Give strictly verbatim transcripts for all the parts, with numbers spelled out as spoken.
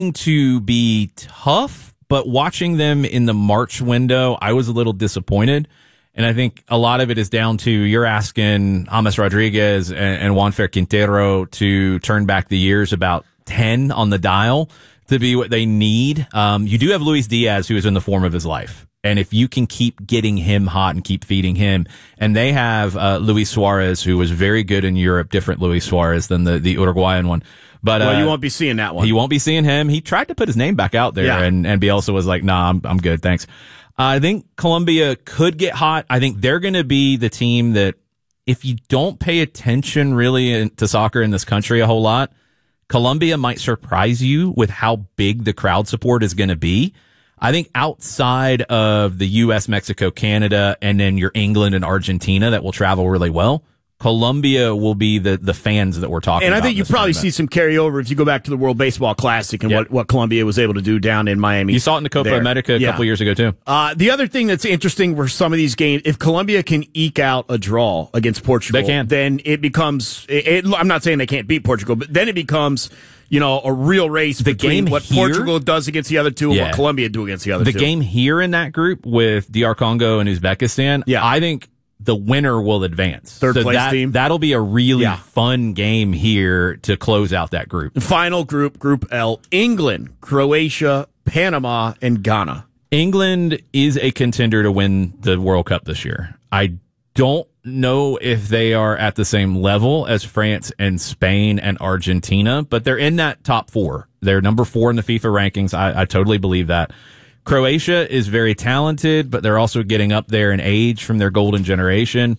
to be tough, but watching them in the March window, I was a little disappointed. And I think a lot of it is down to you're asking James Rodriguez and, and Juanfer Quintero to turn back the years about ten on the dial to be what they need. Um, you do have Luis Diaz, who is in the form of his life. And if you can keep getting him hot and keep feeding him, and they have uh, Luis Suarez, who was very good in Europe, different Luis Suarez than the, the Uruguayan one. But well, uh, you won't be seeing that one. You won't be seeing him. He tried to put his name back out there, yeah. and, and Bielsa was like, nah, I'm, I'm good, thanks. Uh, I think Colombia could get hot. I think they're going to be the team that, if you don't pay attention really in, to soccer in this country a whole lot, Colombia might surprise you with how big the crowd support is going to be. I think outside of the U S, Mexico, Canada, and then your England and Argentina that will travel really well, Colombia will be the, the fans that we're talking about. And I think you probably tournament. see some carryover if you go back to the World Baseball Classic and yep. what, what Colombia was able to do down in Miami. You saw it in the Copa there. America a yeah. couple years ago, too. Uh, the other thing that's interesting for some of these games, if Colombia can eke out a draw against Portugal, they can. then it becomes, it, it, I'm not saying they can't beat Portugal, but then it becomes, you know, a real race the between game what here, Portugal does against the other two and yeah. what Colombia do against the other the two. The game here in that group with D R Congo and Uzbekistan, yeah. I think the winner will advance. Third so place that, team. That'll be a really yeah. fun game here to close out that group. Final group, Group L, England, Croatia, Panama, and Ghana. England is a contender to win the World Cup this year. I don't know if they are at the same level as France and Spain and Argentina, but they're in that top four. They're number four in the FIFA rankings. I, I totally believe that. Croatia is very talented, but they're also getting up there in age from their golden generation.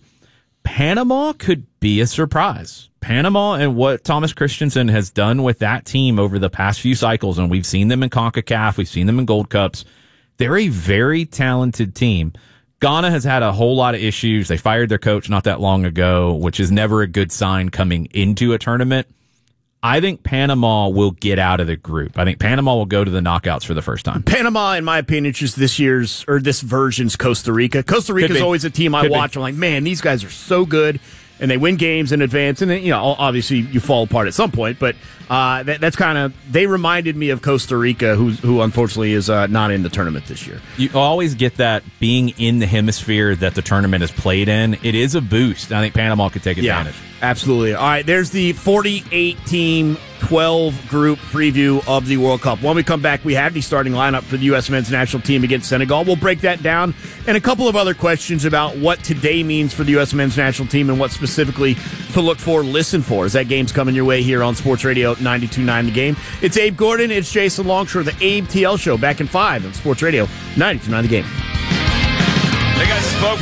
Panama could be a surprise. Panama and what Thomas Christensen has done with that team over the past few cycles, and we've seen them in CONCACAF, we've seen them in Gold Cups. They're a very talented team. Ghana has had a whole lot of issues. They fired their coach not that long ago, which is never a good sign coming into a tournament. I think Panama will get out of the group. I think Panama will go to the knockouts for the first time. Panama, in my opinion, is just this year's, or this version's Costa Rica. Costa Rica is always a team I Could watch. Be. I'm like, man, these guys are so good. And they win games in advance. And then, you know, obviously you fall apart at some point. But uh, that, that's kind of, they reminded me of Costa Rica, who, who unfortunately is uh, not in the tournament this year. You always get that being in the hemisphere that the tournament is played in. It is a boost. I think Panama could take advantage. Yeah, absolutely. All right, there's the forty-eight team, twelve group preview of the World Cup. When we come back, we have the starting lineup for the U S men's national team against Senegal. We'll break that down and a couple of other questions about what today means for the U S men's national team and what specifically to look for, listen for, as that game's coming your way here on Sports Radio ninety-two point nine The Game. It's Abe Gordon. It's Jason Longshore, the Abe T L Show, back in five on Sports Radio ninety-two point nine The Game. They guys spoke